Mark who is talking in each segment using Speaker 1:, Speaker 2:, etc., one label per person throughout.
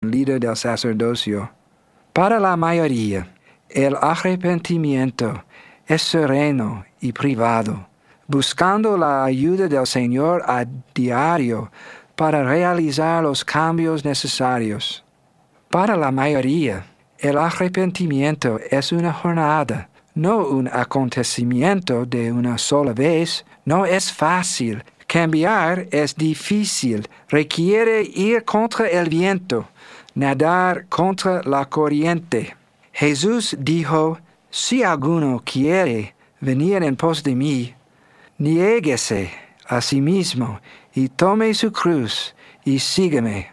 Speaker 1: líder del sacerdocio. Para la mayoría, el arrepentimiento es sereno y privado, buscando la ayuda del Señor a diario para realizar los cambios necesarios. Para la mayoría, el arrepentimiento es una jornada, no un acontecimiento de una sola vez. No es fácil. Cambiar es difícil. Requiere ir contra el viento, nadar contra la corriente. Jesús dijo, si alguno quiere venir en pos de mí, niéguese a sí mismo y tome su cruz y sígueme.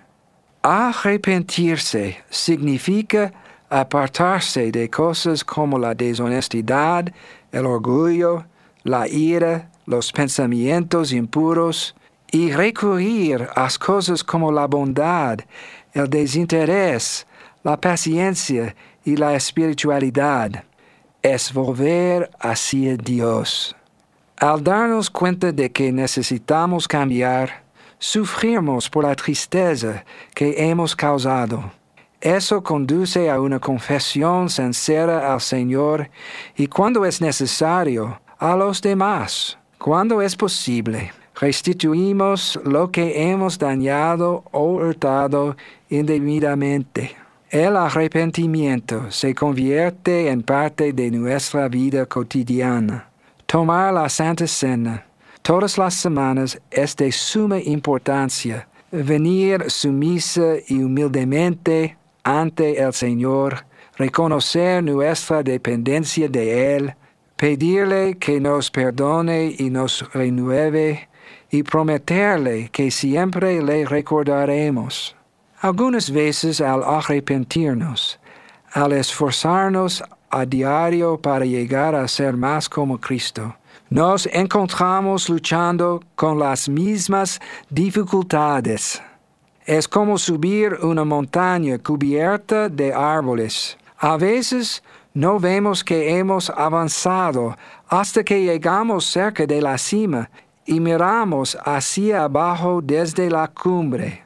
Speaker 1: Arrepentirse significa apartarse de cosas como la deshonestidad, el orgullo, la ira, los pensamientos impuros, y recurrir a cosas como la bondad, el desinterés, la paciencia y la espiritualidad. Es volver hacia Dios. Al darnos cuenta de que necesitamos cambiar, sufrimos por la tristeza que hemos causado. Eso conduce a una confesión sincera al Señor y, cuando es necesario, a los demás. Cuando es posible, restituimos lo que hemos dañado o hurtado indebidamente. El arrepentimiento se convierte en parte de nuestra vida cotidiana. Tomar la Santa Cena todas las semanas es de suma importancia. Venir sumisa y humildemente ante el Señor, reconocer nuestra dependencia de Él, pedirle que nos perdone y nos renueve, y prometerle que siempre le recordaremos. Algunas veces al arrepentirnos, al esforzarnos a diario para llegar a ser más como Cristo, nos encontramos luchando con las mismas dificultades. Es como subir una montaña cubierta de árboles. A veces no vemos que hemos avanzado hasta que llegamos cerca de la cima y miramos hacia abajo desde la cumbre.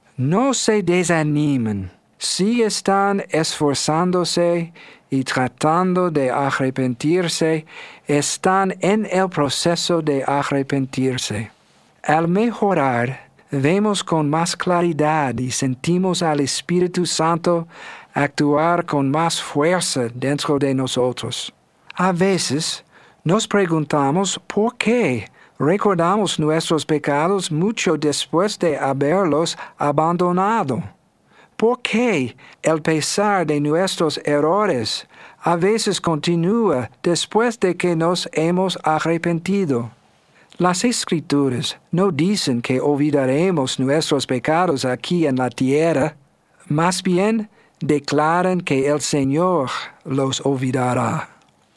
Speaker 1: No se desanimen. Si están esforzándose y tratando de arrepentirse, están en el proceso de arrepentirse. Al mejorar, vemos con más claridad y sentimos al Espíritu Santo actuar con más fuerza dentro de nosotros. A veces nos preguntamos por qué recordamos nuestros pecados mucho después de haberlos abandonado. ¿Por qué el pesar de nuestros errores a veces continúa después de que nos hemos arrepentido? Las Escrituras no dicen que olvidaremos nuestros pecados aquí en la tierra, más bien declaran que el Señor los olvidará.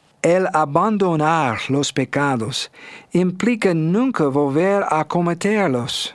Speaker 1: El abandonar los pecados implica nunca volver a cometerlos.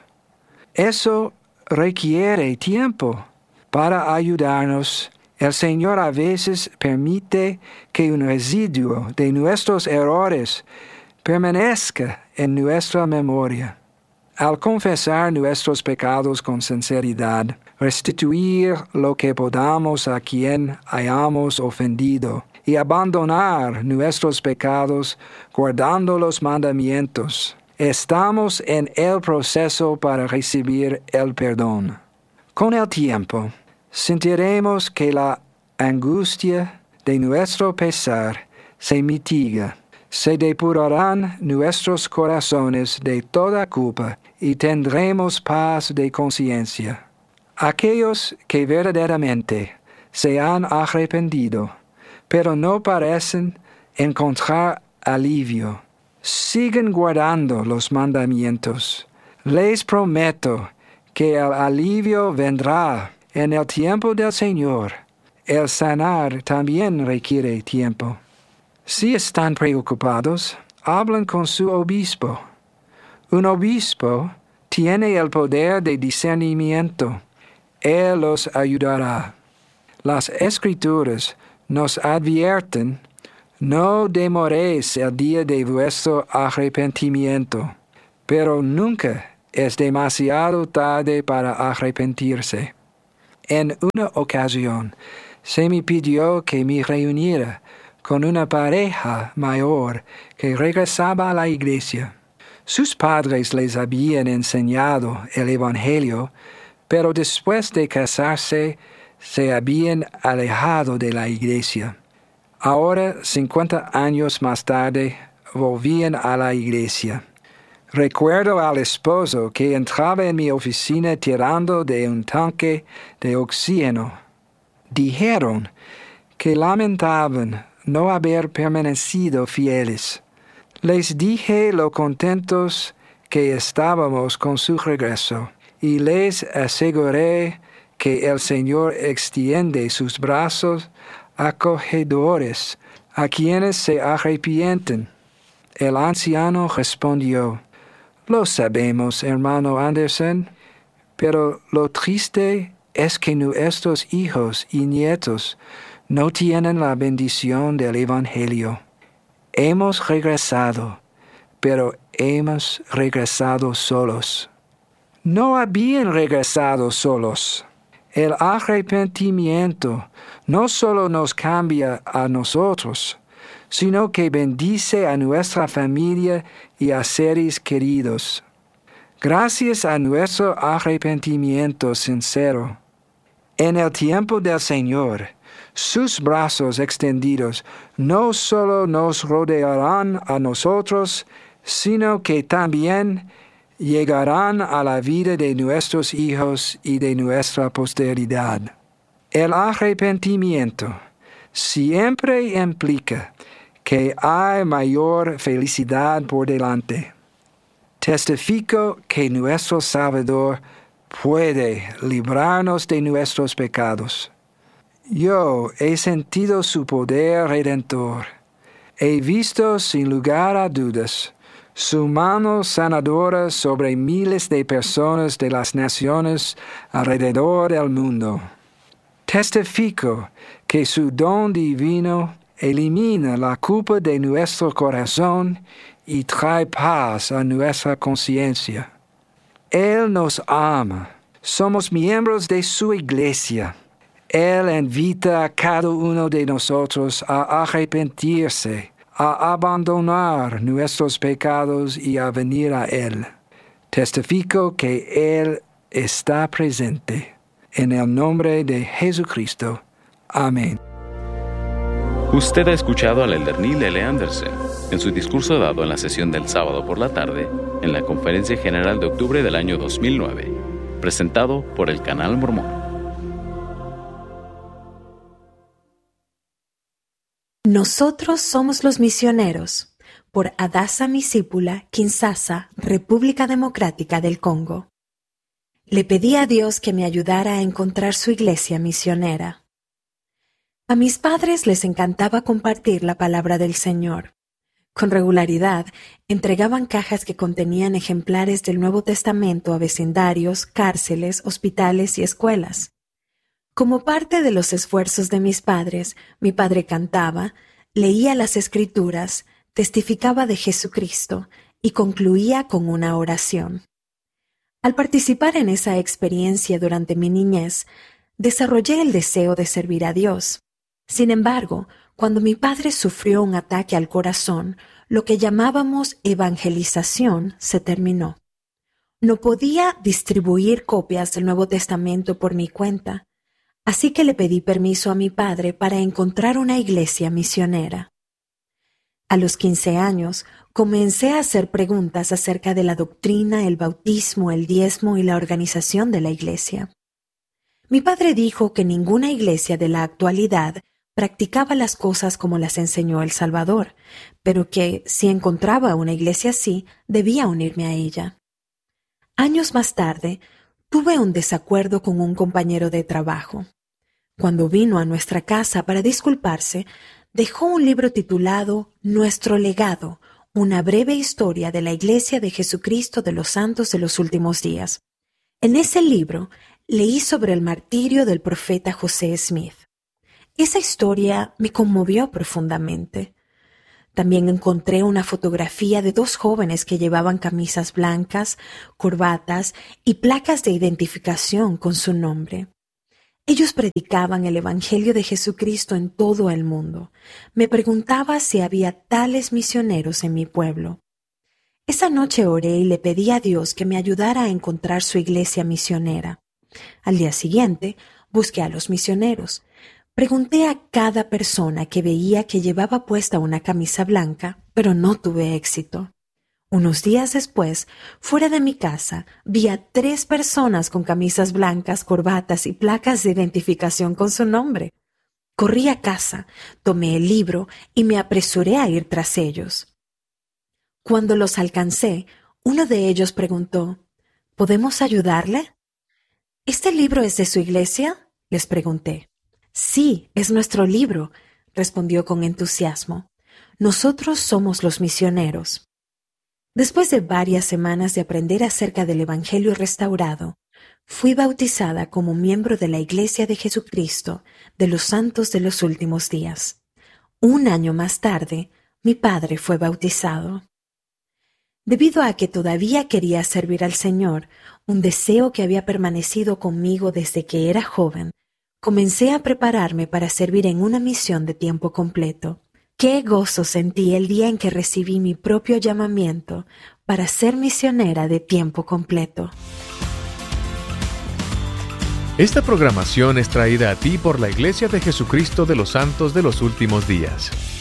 Speaker 1: Eso requiere tiempo. Para ayudarnos, el Señor a veces permite que un residuo de nuestros errores permanezca en nuestra memoria. Al confesar nuestros pecados con sinceridad, restituir lo que podamos a quien hayamos ofendido y abandonar nuestros pecados guardando los mandamientos, estamos en el proceso para recibir el perdón. Con el tiempo, sentiremos que la angustia de nuestro pesar se mitiga. Se depurarán nuestros corazones de toda culpa y tendremos paz de conciencia. Aquellos que verdaderamente se han arrepentido, pero no parecen encontrar alivio, siguen guardando los mandamientos. Les prometo que el alivio vendrá en el tiempo del Señor. El sanar también requiere tiempo. Si están preocupados, hablan con su obispo. Un obispo tiene el poder de discernimiento. Él los ayudará. Las Escrituras nos advierten, no demoréis el día de vuestro arrepentimiento, pero nunca es demasiado tarde para arrepentirse. En una ocasión, se me pidió que me reuniera con una pareja mayor que regresaba a la iglesia. Sus padres les habían enseñado el Evangelio, pero después de casarse se habían alejado de la iglesia. Ahora, 50 años más tarde, volvían a la iglesia. Recuerdo al esposo que entraba en mi oficina tirando de un tanque de oxígeno. Dijeron que lamentaban no haber permanecido fieles. Les dije lo contentos que estábamos con su regreso, y les aseguré que el Señor extiende sus brazos acogedores a quienes se arrepienten. El anciano respondió: «Lo sabemos, hermano Anderson, pero lo triste es que nuestros hijos y nietos no tienen la bendición del Evangelio. Hemos regresado, pero hemos regresado solos». No habían regresado solos. El arrepentimiento no solo nos cambia a nosotros, sino que bendice a nuestra familia y a seres queridos. Gracias a nuestro arrepentimiento sincero, en el tiempo del Señor, sus brazos extendidos no solo nos rodearán a nosotros, sino que también llegarán a la vida de nuestros hijos y de nuestra posteridad. El arrepentimiento siempre implica que hay mayor felicidad por delante. Testifico que nuestro Salvador puede librarnos de nuestros pecados. Yo he sentido su poder redentor. He visto sin lugar a dudas su mano sanadora sobre miles de personas de las naciones alrededor del mundo. Testifico que su don divino elimina la culpa de nuestro corazón y trae paz a nuestra conciencia. Él nos ama. Somos miembros de su iglesia. Él invita a cada uno de nosotros a arrepentirse, a abandonar nuestros pecados y a venir a Él. Testifico que Él está presente. En el nombre de Jesucristo. Amén.
Speaker 2: Usted ha escuchado al elder Neil L. Anderson en su discurso dado en la sesión del sábado por la tarde en la Conferencia General de octubre del año 2009, presentado por el Canal Mormón.
Speaker 3: Nosotros somos los misioneros, por Adasa Misipula, Kinshasa, República Democrática del Congo. Le pedí a Dios que me ayudara a encontrar su iglesia misionera. A mis padres les encantaba compartir la palabra del Señor. Con regularidad, entregaban cajas que contenían ejemplares del Nuevo Testamento a vecindarios, cárceles, hospitales y escuelas. Como parte de los esfuerzos de mis padres, mi padre cantaba, leía las Escrituras, testificaba de Jesucristo y concluía con una oración. Al participar en esa experiencia durante mi niñez, desarrollé el deseo de servir a Dios. Sin embargo, cuando mi padre sufrió un ataque al corazón, lo que llamábamos evangelización se terminó. No podía distribuir copias del Nuevo Testamento por mi cuenta, así que le pedí permiso a mi padre para encontrar una iglesia misionera. A los 15 años, comencé a hacer preguntas acerca de la doctrina, el bautismo, el diezmo y la organización de la iglesia. Mi padre dijo que ninguna iglesia de la actualidad practicaba las cosas como las enseñó el Salvador, pero que, si encontraba una iglesia así, debía unirme a ella. Años más tarde, tuve un desacuerdo con un compañero de trabajo. Cuando vino a nuestra casa para disculparse, dejó un libro titulado Nuestro legado, una breve historia de la Iglesia de Jesucristo de los Santos de los Últimos Días. En ese libro leí sobre el martirio del profeta José Smith. Esa historia me conmovió profundamente. También encontré una fotografía de 2 jóvenes que llevaban camisas blancas, corbatas y placas de identificación con su nombre. Ellos predicaban el Evangelio de Jesucristo en todo el mundo. Me preguntaba si había tales misioneros en mi pueblo. Esa noche oré y le pedí a Dios que me ayudara a encontrar su iglesia misionera. Al día siguiente, busqué a los misioneros. Pregunté a cada persona que veía que llevaba puesta una camisa blanca, pero no tuve éxito. Unos días después, fuera de mi casa, vi a 3 personas con camisas blancas, corbatas y placas de identificación con su nombre. Corrí a casa, tomé el libro y me apresuré a ir tras ellos. Cuando los alcancé, uno de ellos preguntó, ¿podemos ayudarle? ¿Este libro es de su iglesia?, les pregunté. Sí, es nuestro libro, respondió con entusiasmo. Nosotros somos los misioneros. Después de varias semanas de aprender acerca del Evangelio restaurado, fui bautizada como miembro de la Iglesia de Jesucristo de los Santos de los Últimos Días. 1 año más tarde, mi padre fue bautizado. Debido a que todavía quería servir al Señor, un deseo que había permanecido conmigo desde que era joven, comencé a prepararme para servir en una misión de tiempo completo. Qué gozo sentí el día en que recibí mi propio llamamiento para ser misionera de tiempo completo.
Speaker 4: Esta programación es traída a ti por la Iglesia de Jesucristo de los Santos de los Últimos Días.